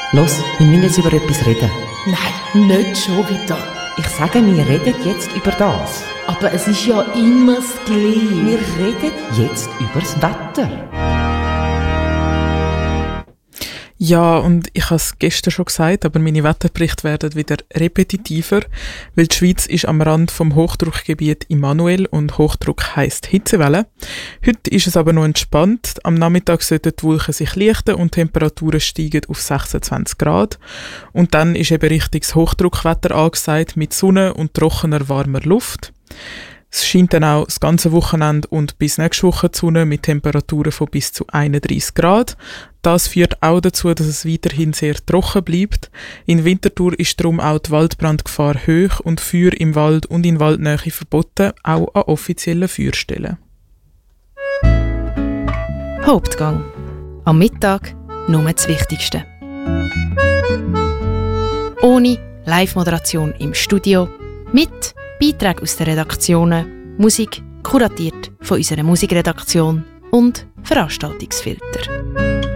Los, wir müssen jetzt über etwas reden. Nein, nicht schon wieder. Ich sage, wir reden jetzt über das. Aber es ist ja immer das Gleiche. Wir reden jetzt über das Wetter. Ja, und ich habe es gestern schon gesagt, aber meine Wetterberichte werden wieder repetitiver, weil die Schweiz ist am Rand vom Hochdruckgebiet Immanuel und Hochdruck heisst Hitzewelle. Heute ist es aber noch entspannt. Am Nachmittag sollten die Wolken sich lichten und die Temperaturen steigen auf 26 Grad. Und dann ist eben richtiges Hochdruckwetter angesagt mit Sonne und trockener, warmer Luft. Es scheint dann auch das ganze Wochenende und bis nächste Woche die Sonne mit Temperaturen von bis zu 31 Grad. Das führt auch dazu, dass es weiterhin sehr trocken bleibt. In Winterthur ist darum auch die Waldbrandgefahr hoch und Feuer im Wald und in Waldnähe verboten, auch an offiziellen Feuerstellen. Hauptgang. Am Mittag nur das Wichtigste. Ohne Live-Moderation im Studio, mit Beiträgen aus den Redaktionen, Musik kuratiert von unserer Musikredaktion und Veranstaltungsfilter.